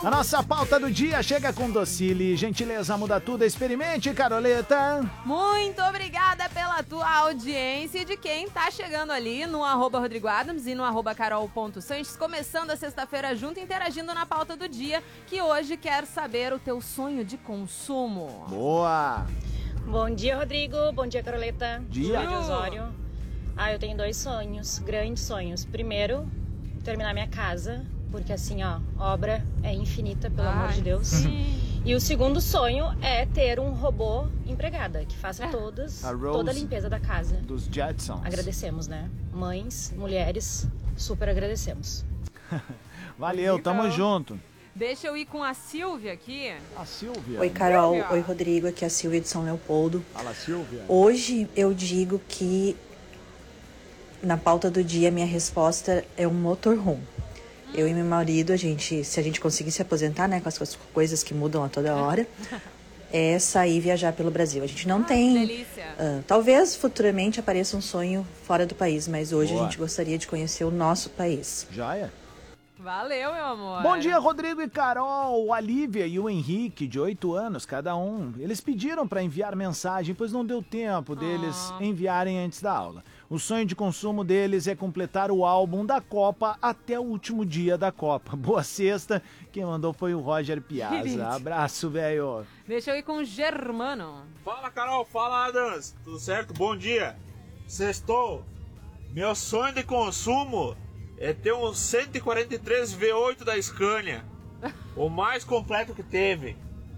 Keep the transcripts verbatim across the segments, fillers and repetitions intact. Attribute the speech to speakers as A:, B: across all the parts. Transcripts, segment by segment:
A: A nossa pauta do dia chega com Docile. Gentileza muda tudo. Experimente, Caroleta.
B: Muito obrigada pela tua audiência e de quem tá chegando ali no arroba Rodrigo Adams e no arroba carol.sanches, começando a sexta-feira junto, interagindo na pauta do dia, que hoje quer saber o teu sonho de consumo.
A: Boa!
C: Bom dia, Rodrigo. Bom dia, Caroleta.
A: Dia.
C: Sou de Osório. Ah, eu tenho dois sonhos, grandes sonhos. Primeiro, terminar minha casa, porque assim, ó, obra é infinita, pelo
B: Ai,
C: amor de Deus.
B: sim.
C: E o segundo sonho é ter um robô empregada, que faça todas,
A: A Rose
C: toda a limpeza da casa.
A: dos Jetsons.
C: Agradecemos, né? Mães, mulheres, super agradecemos.
A: Valeu, tamo
B: Legal.
A: junto.
B: Deixa eu ir com a Silvia aqui.
A: A Silvia.
D: Oi, Carol.
B: Silvia.
D: Oi, Rodrigo. Aqui é a Silvia de São Leopoldo.
A: Fala, Silvia.
D: Hoje eu digo que na pauta do dia minha resposta é um motorhome. Eu e meu marido, a gente, se a gente conseguir se aposentar, né, com as co- coisas que mudam a toda hora, é sair e viajar pelo Brasil. A gente não
B: Ah,
D: tem...
B: que delícia.
D: ah, talvez futuramente apareça um sonho fora do país, mas hoje
A: Boa.
D: a gente gostaria de conhecer o nosso país.
A: Joia?
B: Valeu, meu amor.
A: Bom dia, Rodrigo e Carol. A Lívia e o Henrique, de oito anos cada um, eles pediram para enviar mensagem, pois não deu tempo deles
B: Ah.
A: enviarem antes da aula. O sonho de consumo deles é completar o álbum da Copa até o último dia da Copa. Boa sexta. Quem mandou foi o Roger Piazza.
B: Querido.
A: Abraço, velho.
B: Deixa eu ir com o Germano.
E: Fala, Carol, fala, Adams, tudo certo? Bom dia. Sextou. Meu sonho de consumo é ter um cento e quarenta e três V oito da Scania, o mais completo que teve.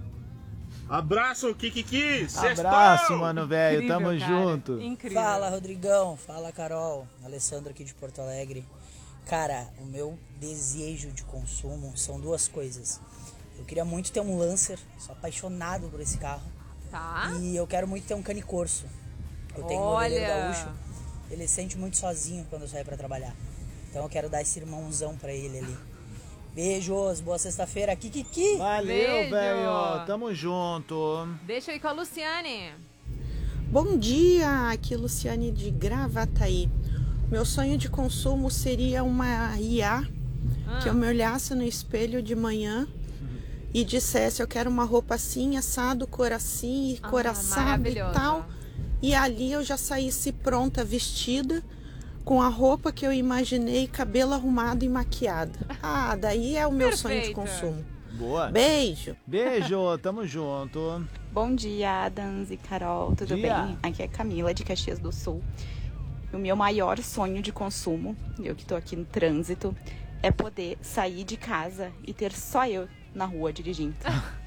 E: Abraço, Kikiki, sextou!
A: Abraço, mano, velho.
B: Incrível,
A: Tamo
B: cara.
A: junto.
B: Incrível.
F: Fala, Rodrigão. Fala, Carol. Alessandro aqui de Porto Alegre. Cara, o meu desejo de consumo são duas coisas. Eu queria muito ter um Lancer, sou apaixonado por esse carro.
B: Tá.
F: E eu quero muito ter um Cane Corso. Eu tenho um
B: Olha.
F: modelo gaúcho. Ele se sente muito sozinho quando eu saio pra trabalhar. Então eu quero dar esse irmãozão pra ele ali. Beijos, boa sexta-feira. Kikiki!
A: Valeu,
B: Beijo.
A: velho. Tamo junto.
B: Deixa eu ir com a Luciane.
G: Bom dia, aqui Luciane de Gravataí. Meu sonho de consumo seria uma I A
B: Ah.
G: que eu me olhasse no espelho de manhã e dissesse: eu quero uma roupa assim, assado, cor assim,
B: Ah,
G: cor assado e
B: maravilhoso.
G: tal. E ali eu já saísse pronta, vestida, com a roupa que eu imaginei, cabelo arrumado e maquiada. Ah, daí é o meu sonho de
B: Perfeita.
G: consumo.
A: Boa.
G: Beijo!
A: Beijo, tamo junto.
H: Bom dia, Adams e Carol, tudo
A: Dia.
H: bem? Aqui é Camila, de Caxias do Sul. O meu maior sonho de consumo, eu que tô aqui no trânsito, é poder sair de casa e ter só eu na rua dirigindo.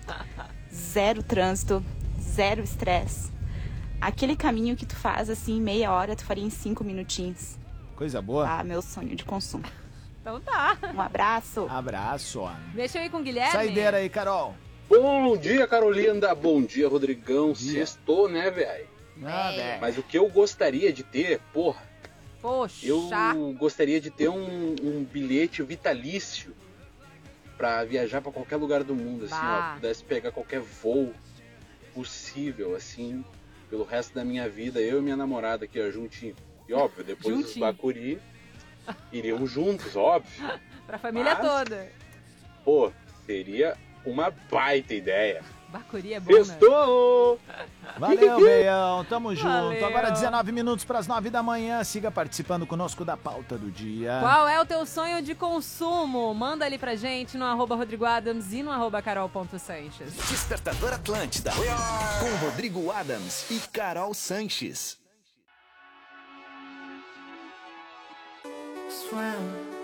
H: Zero trânsito, zero estresse. Aquele caminho que tu faz assim em meia hora, tu faria em cinco minutinhos.
A: Coisa boa.
H: Ah, meu sonho de consumo.
B: Então tá.
H: Um abraço.
A: Abraço.
B: Deixa eu ir com o Guilherme.
A: Saideira aí, Carol.
I: Bom dia, Carolina. Bom dia, Rodrigão.
A: Dia.
I: Sextou, né, velho?
A: Ah, velho.
I: Mas o que eu gostaria de ter, porra,
B: Poxa.
I: eu gostaria de ter um, um bilhete vitalício pra viajar pra qualquer lugar do mundo, assim,
B: Bah.
I: ó. Pudesse pegar qualquer voo possível, assim, pelo resto da minha vida. Eu e minha namorada aqui, ó, juntinho. E óbvio, depois dos
B: Juntinho.
I: Bacuri, iríamos juntos, óbvio.
B: Pra família
I: Mas-
B: toda.
I: Pô, seria uma baita ideia.
B: Bacuri é bom, né?
I: Sextou!
A: Valeu, veião. Tamo junto.
B: Valeu.
A: Agora dezenove minutos para as nove da manhã. Siga participando conosco da pauta do dia.
B: Qual é o teu sonho de consumo? Manda ali pra gente no arroba Rodrigo Adams e no arroba carol.sanches.
J: Despertador Atlântida. Com Rodrigo Adams e Carol Sanches.
K: Swim